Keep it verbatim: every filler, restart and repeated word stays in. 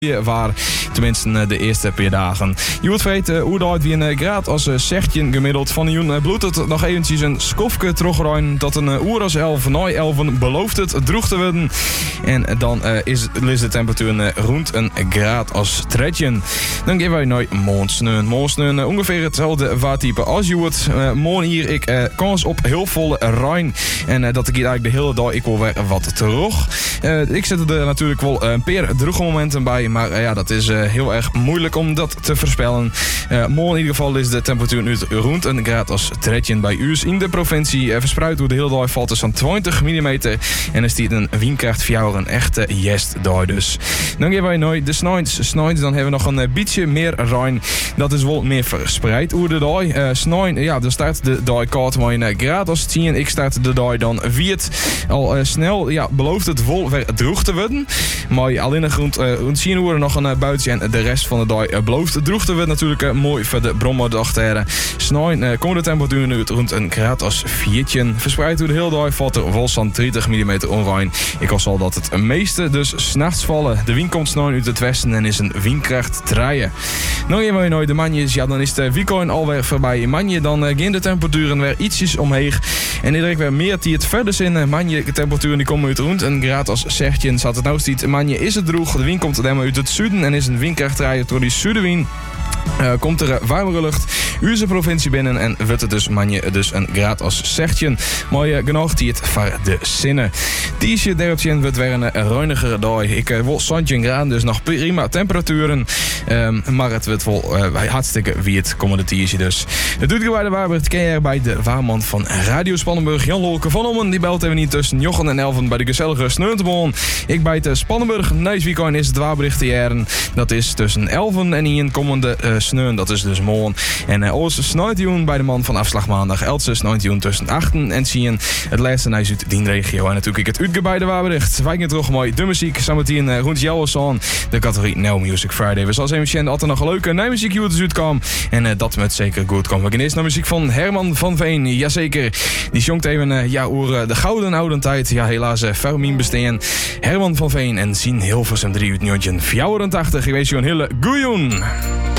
waar tenminste de eerste paar dagen. Je wordt weten hoe dat wie een graad als zestien gemiddeld van een bloed het nog eventjes een skofke terugruien dat een uur als elf, na elven belooft het droeg te worden. En dan uh, is, is de temperatuur uh, rond een graad als tredjen. Dan geven wij naar Moonsneun. Moonsneun uh, ongeveer hetzelfde vaartype als je wordt. Uh, morgen hier ik uh, kans op heel volle Rijn. En uh, dat ik hier eigenlijk de hele dag ik wil weer wat terug. Uh, ik zet er natuurlijk wel een paar droege momenten bij. Maar uh, ja, dat is uh, heel erg moeilijk om dat te voorspellen. Uh, morgen in ieder geval is de temperatuur nu rond een graad als tredjen bij u in de provincie. Uh, verspreid door de hele dag valt dus aan twintig millimeter. En is die een windkracht voor een echte jest daar dus. Dan gaan wij naar de snijns. Snijns, dan hebben we nog een uh, beetje meer Rijn. Dat is wel meer verspreid over de dag. Uh, Snijn, ja, dan staat de dag koud maar een graad als tien. Ik start de dag dan vier. Al uh, snel, ja, belooft het vol weer droog te worden. Maar alleen nog rond, uh, rond tien uur nog een uh, buitje en de rest van de dag uh, belooft het droog te worden. Natuurlijk uh, mooi voor de brommerdag te hebben. Snijn, uh, komt de temperatuur nu rond een graad als viertje. Verspreid door de hele dag valt er wel zo'n dertig millimeter onrein. Ik al dat het meeste dus 's nachts vallen. De wind komt snel uit het westen en is een windkracht draaien. Nou gaan we naar de manjes. Ja, dan is de weekend alweer voorbij in Manje. Dan uh, gaan de temperaturen weer ietsjes omheen. En iedereen weer meer die het verder in. Uh, Manje, de temperaturen die komen uit rond een graad als zestien. Zat het nou stiet. Manje is het droog. De wind komt helemaal uit het zuiden en is een windkracht draaien door die zuidenwind. Uh, komt er uh, warmere lucht onze provincie binnen en wordt het dus Manje dus een graad als zestien. Mooi uh, genoeg die het voor de zinnen. Tiesje dertien wordt weer een uh, ruinigere dag. Ik uh, wil zestien graden, dus nog prima temperaturen. Um, maar het wordt wel uh, hartstikke wie het komende tiesje dus. Het doet bij de Warbert keer bij de waarman van Radio Spannenburg, Jan Lolke van Ommen. Die belt even niet tussen Jochen en Elven bij de gezellige Sneuntebon. Ik bij de Spannenburg. Nice weekend is het waarbericht te jaren. Dat is tussen Elven en een komende uh, Sneun, dat is dus morgen. En uh, Oos snijdt bij de man van Afslag Maandag. Else snijdt tussen achten en tien. Het laatste naar uit die regio. En natuurlijk het uitgebreide waarbericht. Wij gaan terug mooi de muziek. Samen uh, rond jouw song. De categorie Now Music Friday. We zoals even altijd nog een leuke nieuwe muziek uit de kwam. En uh, dat met zeker goed komt. We gaan eerst naar muziek van Herman van Veen. Jazeker. Die zongt even uh, ja, over uh, de gouden oude tijd. Ja, helaas uh, Fermien bestaan. Herman van Veen en zien Hilversum drie uit negentien vierentachtig. Ik wens je een hele goeie.